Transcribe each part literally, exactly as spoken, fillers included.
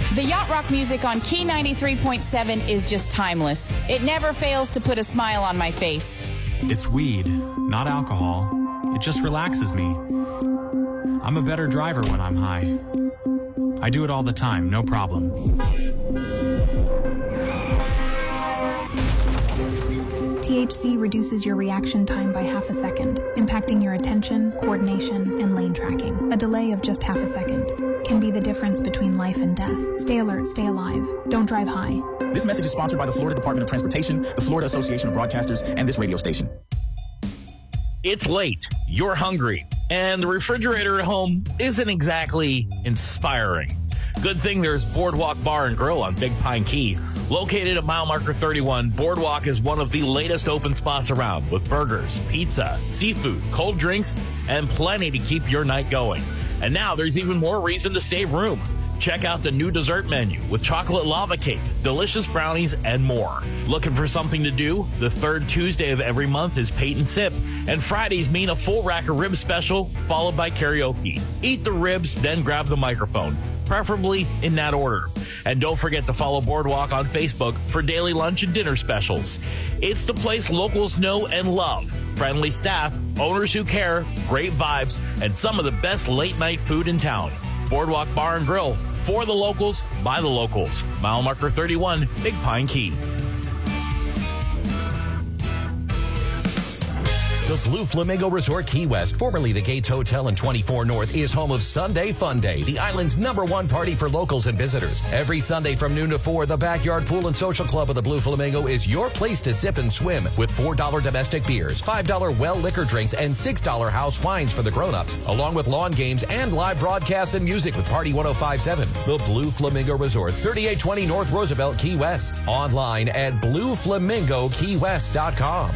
The yacht rock music on Key ninety-three point seven is just timeless. It never fails to put a smile on my face. It's weed, not alcohol. It just relaxes me. I'm a better driver when I'm high. I do it all the time, no problem. T H C reduces your reaction time by half a second, impacting your attention, coordination, and lane tracking. A delay of just half a second can be the difference between life and death. Stay alert, stay alive. Don't drive high. This message is sponsored by the Florida Department of Transportation, the Florida Association of Broadcasters, and this radio station. It's late, you're hungry, and the refrigerator at home isn't exactly inspiring. Good thing there's Boardwalk Bar and Grill on Big Pine Key. Located at mile marker thirty-one, Boardwalk is one of the latest open spots around with burgers, pizza, seafood, cold drinks, and plenty to keep your night going. And now there's even more reason to save room. Check out the new dessert menu with chocolate lava cake, delicious brownies, and more. Looking for something to do? The third Tuesday of every month is Pate and Sip, and Fridays mean a full rack of ribs special followed by karaoke. Eat the ribs, then grab the microphone, preferably in that order. And don't forget to follow Boardwalk on Facebook for daily lunch and dinner specials. It's the place locals know and love. Friendly staff, owners who care, great vibes, and some of the best late-night food in town. Boardwalk Bar and Grill, for the locals, by the locals. Mile marker thirty-one, Big Pine Key. The Blue Flamingo Resort Key West, formerly the Gates Hotel and twenty-four North, is home of Sunday Fun Day, the island's number one party for locals and visitors. Every Sunday from noon to four, the Backyard Pool and Social Club of the Blue Flamingo is your place to sip and swim with four dollar domestic beers, five dollar well liquor drinks, and six dollar house wines for the grown-ups, along with lawn games and live broadcasts and music with Party one oh five point seven. The Blue Flamingo Resort, thirty-eight twenty North Roosevelt, Key West. Online at blue flamingo key west dot com.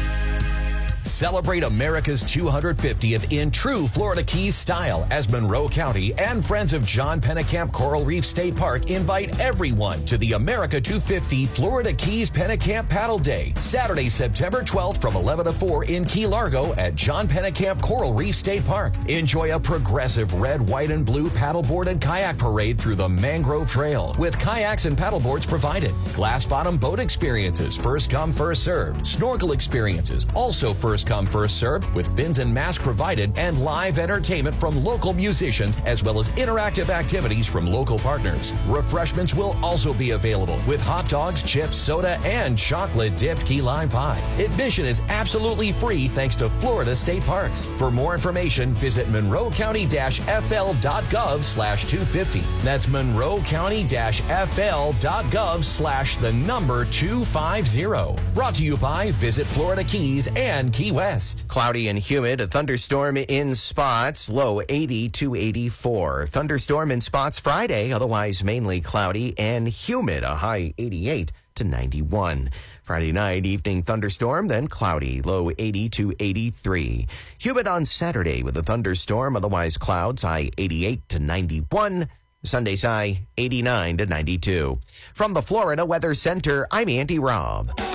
Celebrate America's two hundred fiftieth in true Florida Keys style as Monroe County and Friends of John Pennekamp Coral Reef State Park invite everyone to the America two fifty Florida Keys Pennekamp Paddle Day, Saturday, September twelfth from eleven to four in Key Largo at John Pennekamp Coral Reef State Park. Enjoy a progressive red, white, and blue paddleboard and kayak parade through the Mangrove Trail with kayaks and paddleboards provided. Glass bottom boat experiences, first come, first served. Snorkel experiences, also first First come, first served, with fins and masks provided, and live entertainment from local musicians, as well as interactive activities from local partners. Refreshments will also be available with hot dogs, chips, soda, and chocolate-dipped key lime pie. Admission is absolutely free thanks to Florida State Parks. For more information, visit monroe county dash f l dot gov slash two fifty. That's monroe county dash f l dot gov slash the number two fifty. Brought to you by Visit Florida Keys and Key West. Cloudy and humid, a thunderstorm in spots, low eighty to eighty-four. Thunderstorm in spots Friday, otherwise mainly cloudy and humid, a high eighty-eight to ninety-one. Friday night, evening thunderstorm, then cloudy, low eighty to eighty-three. Humid on Saturday with a thunderstorm, otherwise clouds, high eighty-eight to ninety-one. Sunday's high eighty-nine to ninety-two. From the Florida Weather Center, I'm Andy Robb.